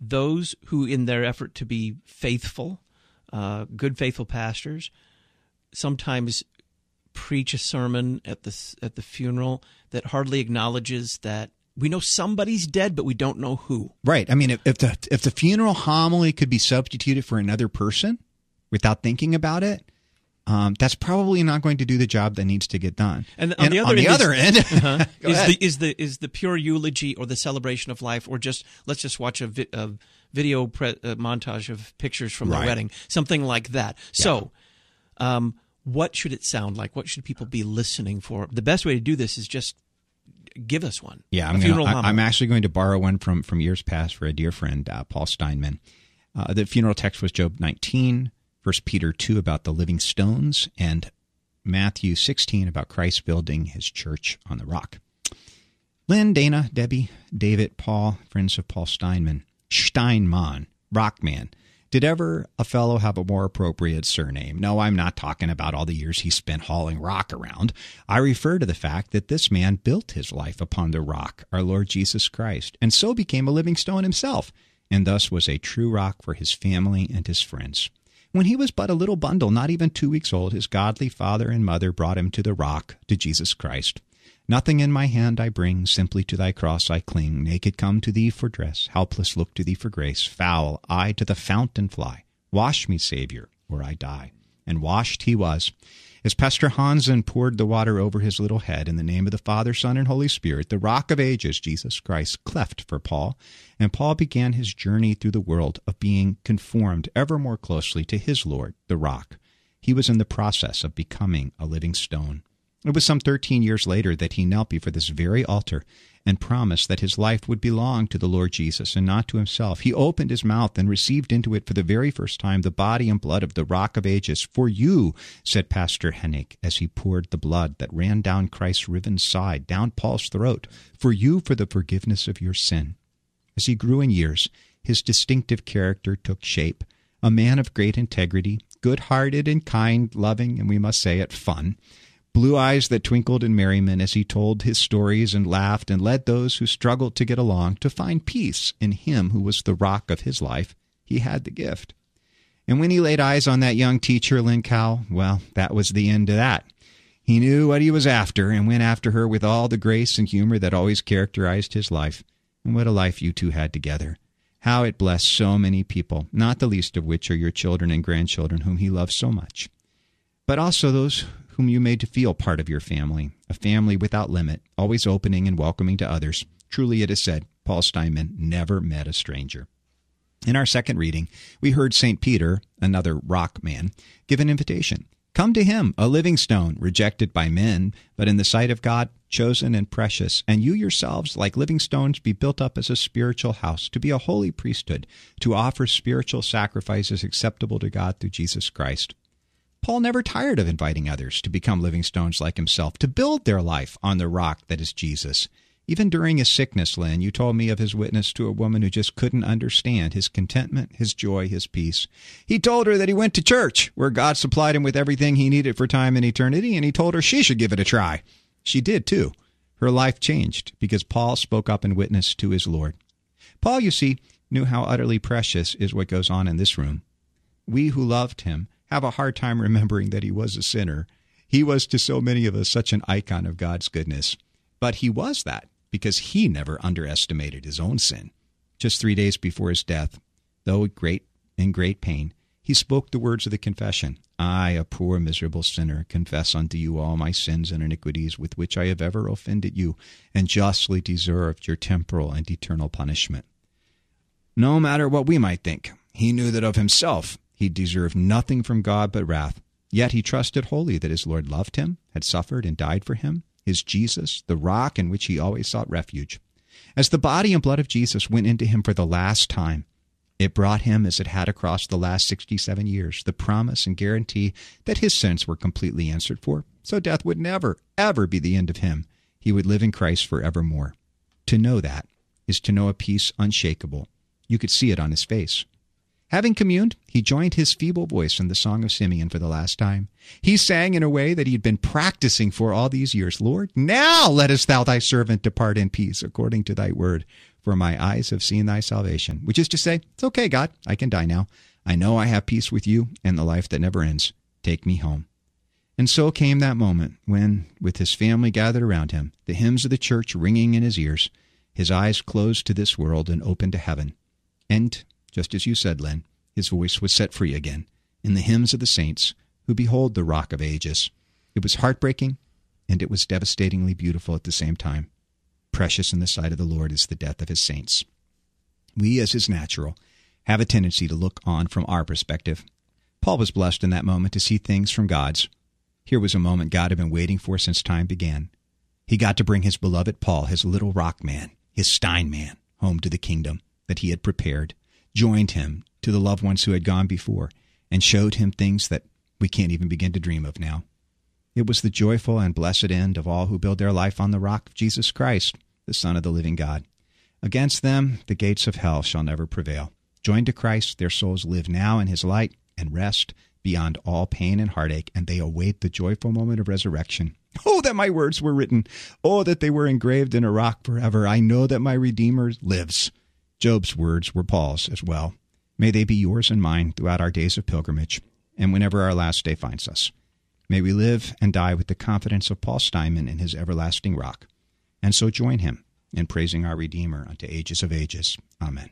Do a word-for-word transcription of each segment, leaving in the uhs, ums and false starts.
those who, in their effort to be faithful, uh, good, faithful pastors, sometimes preach a sermon at the at the funeral that hardly acknowledges that we know somebody's dead, but we don't know who. Right. I mean, if, if the if the funeral homily could be substituted for another person without thinking about it, um, that's probably not going to do the job that needs to get done. And on and the other on end, the other is, end uh-huh, is ahead. the is the is the pure eulogy or the celebration of life, or just let's just watch a, vi- a video pre- a montage of pictures from Right. the wedding, something like that. Yeah. So, um, what should it sound like? What should people be listening for? The best way to do this is just give us one. Yeah, a I'm, funeral gonna, I, homily. I'm actually going to borrow one from, from years past for a dear friend, uh, Paul Steinman. Uh, the funeral text was Job nineteen, First Peter two about the living stones, and Matthew sixteen about Christ building his church on the rock. Lynn, Dana, Debbie, David, Paul, friends of Paul Steinman. Steinman, Rockman. Did ever a fellow have a more appropriate surname? No, I'm not talking about all the years he spent hauling rock around. I refer to the fact that this man built his life upon the rock, our Lord Jesus Christ, and so became a living stone himself, and thus was a true rock for his family and his friends. When he was but a little bundle, not even two weeks old, his godly father and mother brought him to the rock, to Jesus Christ. Nothing in my hand I bring, simply to thy cross I cling. Naked come to thee for dress, helpless look to thee for grace. Foul, I to the fountain fly. Wash me, Savior, or I die. And washed he was. As Pastor Hansen poured the water over his little head, in the name of the Father, Son, and Holy Spirit, the rock of ages, Jesus Christ, cleft for Paul, and Paul began his journey through the world of being conformed ever more closely to his Lord, the rock. He was in the process of becoming a living stone. It was some thirteen years later that he knelt before this very altar and promised that his life would belong to the Lord Jesus and not to himself. He opened his mouth and received into it for the very first time the body and blood of the Rock of Ages. For you, said Pastor Hennig, as he poured the blood that ran down Christ's riven side, down Paul's throat, for you for the forgiveness of your sin. As he grew in years, his distinctive character took shape. A man of great integrity, good-hearted and kind, loving, and we must say it, fun. Blue eyes that twinkled in merriment as he told his stories and laughed and led those who struggled to get along to find peace in him who was the rock of his life. He had the gift. And when he laid eyes on that young teacher, Lynn Cowell, well, that was the end of that. He knew what he was after and went after her with all the grace and humor that always characterized his life. And what a life you two had together. How it blessed so many people, not the least of which are your children and grandchildren whom he loves so much. But also those whom you made to feel part of your family, a family without limit, always opening and welcoming to others. Truly it is said, Paul Steinman never met a stranger. In our second reading, we heard Saint Peter, another rock man, give an invitation. Come to him, a living stone, rejected by men, but in the sight of God, chosen and precious, and you yourselves, like living stones, be built up as a spiritual house, to be a holy priesthood, to offer spiritual sacrifices acceptable to God through Jesus Christ. Paul never tired of inviting others to become living stones like himself, to build their life on the rock that is Jesus. Even during his sickness, Lynn, you told me of his witness to a woman who just couldn't understand his contentment, his joy, his peace. He told her that he went to church, where God supplied him with everything he needed for time and eternity, and he told her she should give it a try. She did, too. Her life changed because Paul spoke up and witnessed to his Lord. Paul, you see, knew how utterly precious is what goes on in this room. We who loved him have a hard time remembering that he was a sinner. He was to so many of us such an icon of God's goodness. But he was that because he never underestimated his own sin. Just three days before his death, though great in great pain, he spoke the words of the confession. I, a poor, miserable sinner, confess unto you all my sins and iniquities with which I have ever offended you and justly deserved your temporal and eternal punishment. No matter what we might think, he knew that of himself he deserved nothing from God but wrath. Yet he trusted wholly that his Lord loved him, had suffered and died for him, his Jesus, the rock in which he always sought refuge. As the body and blood of Jesus went into him for the last time, it brought him, as it had across the last sixty-seven years, the promise and guarantee that his sins were completely answered for, so death would never, ever be the end of him. He would live in Christ forevermore. To know that is to know a peace unshakable. You could see it on his face. Having communed, he joined his feeble voice in the Song of Simeon for the last time. He sang in a way that he had been practicing for all these years. Lord, now lettest thou thy servant depart in peace according to thy word. for my eyes have seen thy salvation. Which is to say, it's okay, God, I can die now. I know I have peace with you and the life that never ends. Take me home. And so came that moment when, with his family gathered around him, the hymns of the church ringing in his ears, his eyes closed to this world and opened to heaven. And, just as you said, Len, his voice was set free again in the hymns of the saints who behold the Rock of Ages. It was heartbreaking, and it was devastatingly beautiful at the same time. Precious in the sight of the Lord is the death of his saints. We, as is natural, have a tendency to look on from our perspective. Paul was blessed in that moment to see things from God's. Here was a moment God had been waiting for since time began. He got to bring his beloved Paul, his little rock man, his Stein man, home to the kingdom that he had prepared, joined him to the loved ones who had gone before, and showed him things that we can't even begin to dream of now. It was the joyful and blessed end of all who build their life on the rock of Jesus Christ, the Son of the living God. Against them, the gates of hell shall never prevail. Joined to Christ, their souls live now in his light and rest beyond all pain and heartache, and they await the joyful moment of resurrection. Oh, that my words were written. Oh, that they were engraved in a rock forever. I know that my Redeemer lives. Job's words were Paul's as well. May they be yours and mine throughout our days of pilgrimage, and whenever our last day finds us. May we live and die with the confidence of Paul Steinman in his everlasting rock, and so join him in praising our Redeemer unto ages of ages. Amen.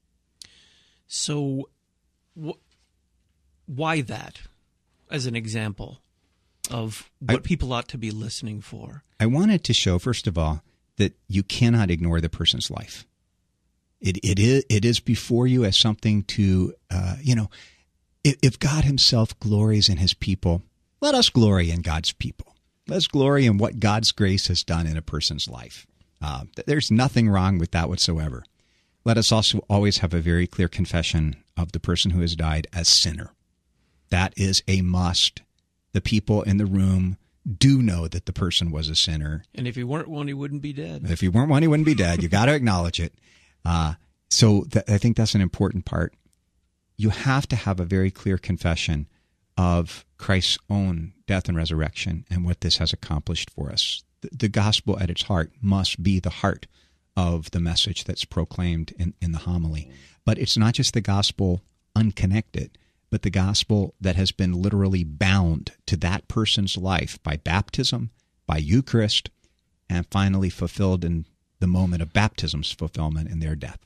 So, wh- why that as an example of what I, people ought to be listening for? I wanted to show, first of all, that you cannot ignore the person's life. It it is it is before you as something to, uh, you know, if, if God himself glories in his people, let us glory in God's people. Let's glory in what God's grace has done in a person's life. Uh, there's nothing wrong with that whatsoever. Let us also always have a very clear confession of the person who has died as sinner. That is a must. The people in the room do know that the person was a sinner. And if he weren't one, he wouldn't be dead. If he weren't one, he wouldn't be dead. You got to acknowledge it. Uh, so th- I think that's an important part. You have to have a very clear confession of Christ's own death and resurrection and what this has accomplished for us. The, the gospel at its heart must be the heart of the message that's proclaimed in, in the homily. But it's not just the gospel unconnected, but the gospel that has been literally bound to that person's life by baptism, by Eucharist, and finally fulfilled in the moment of baptism's fulfillment in their death.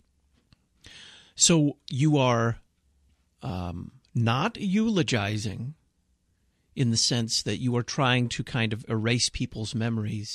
So you are um, not eulogizing in the sense that you are trying to kind of erase people's memories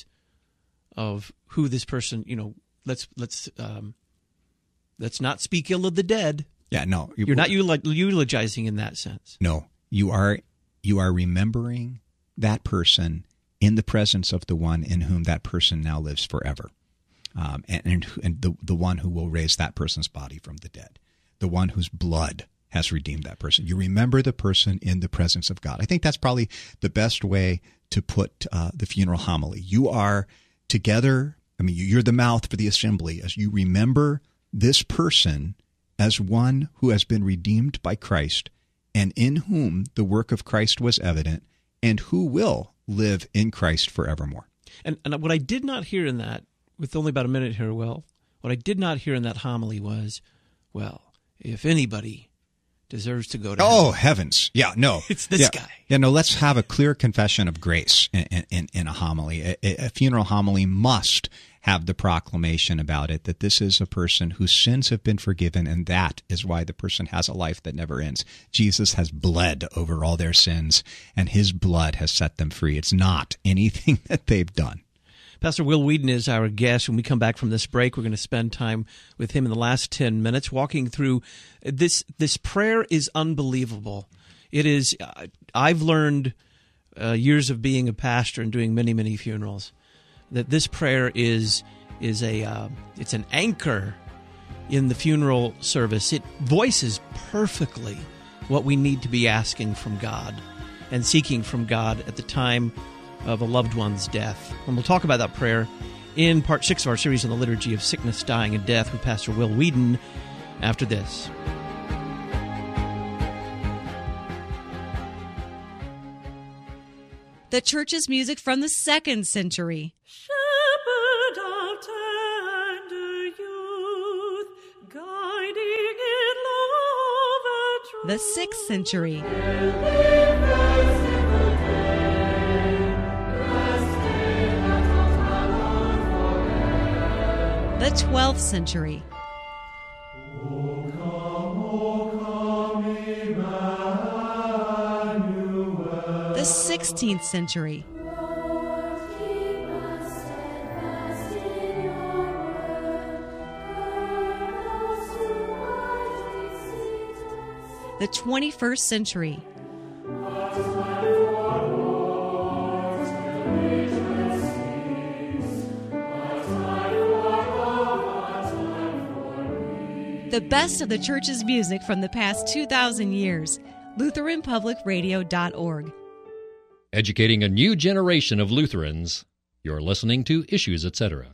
of who this person, you know, let's let's um, let's not speak ill of the dead. Yeah, no. You're not eulogizing in that sense. No, you are you are remembering that person in the presence of the one in whom that person now lives forever, um, and, and, and the, the one who will raise that person's body from the dead, the one whose blood has redeemed that person. You remember the person in the presence of God. I think that's probably the best way to put uh, the funeral homily. You are together, I mean, you're the mouth for the assembly as you remember this person as one who has been redeemed by Christ and in whom the work of Christ was evident and who will live in Christ forevermore. And, and what I did not hear in that, with only about a minute here, Will, what I did not hear in that homily was, well, if anybody deserves to go to oh, heaven, heavens. Yeah, no. It's this yeah. guy. Yeah, no, let's have a clear confession of grace in, in, in a homily. A, a funeral homily must have the proclamation about it that this is a person whose sins have been forgiven, and that is why the person has a life that never ends. Jesus has bled over all their sins, and his blood has set them free. It's not anything that they've done. Pastor Will Weedon is our guest. When we come back from this break, we're going to spend time with him in the last ten minutes walking through this. This prayer is unbelievable. It is, uh, I've learned uh, years of being a pastor and doing many, many funerals, that this prayer is is a uh, it's an anchor in the funeral service. It voices perfectly what we need to be asking from God and seeking from God at the time of a loved one's death. And we'll talk about that prayer in part six of our series on the liturgy of sickness, dying, and death with Pastor Will Weedon after this. The church's music from the second century. Shepherd of tender youth, The sixth century. The twelfth century. The sixteenth century. The twenty-first century. The best of the church's music from the past two thousand years. Lutheran Public Radio dot org. Educating a new generation of Lutherans. You're listening to Issues, et cetera.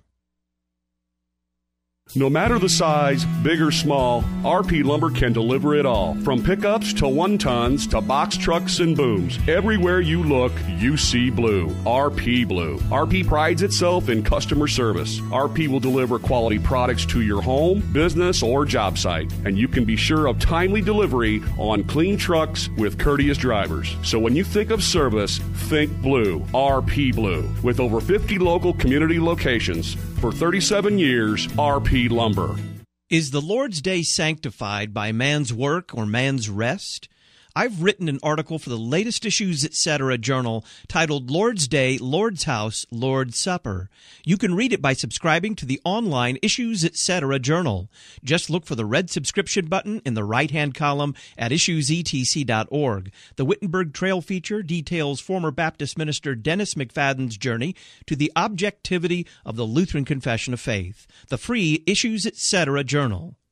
No matter the size, big or small, R P Lumber can deliver it all. From pickups to one-tons to box trucks and booms. Everywhere you look, you see blue. R P Blue. R P prides itself in customer service. R P will deliver quality products to your home, business, or job site. And you can be sure of timely delivery on clean trucks with courteous drivers. So when you think of service, think blue. R P Blue. With over fifty local community locations for thirty-seven years, R P Lumber. Is the Lord's Day sanctified by man's work or man's rest? I've written an article for the latest Issues, et cetera journal titled Lord's Day, Lord's House, Lord's Supper. You can read it by subscribing to the online Issues, et cetera journal. Just look for the red subscription button in the right-hand column at issues e t c dot org. The Wittenberg Trail feature details former Baptist minister Dennis McFadden's journey to the objectivity of the Lutheran Confession of Faith. The free Issues, et cetera journal.